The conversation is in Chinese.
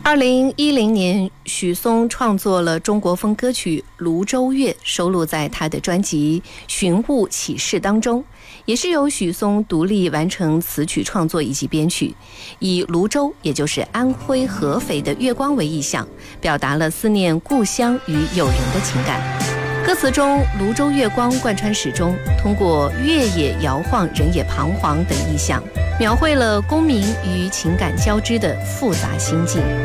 2010年，许嵩创作了中国风歌曲《泸州月》，收录在他的专辑《寻物启事》当中，也是由许嵩独立完成词曲创作以及编曲，以泸州，也就是安徽合肥的月光为意象，表达了思念故乡与友人的情感。歌词中“泸州月光”贯穿始终，通过月也摇晃，人也彷徨等意象，描绘了功名与情感交织的复杂心境。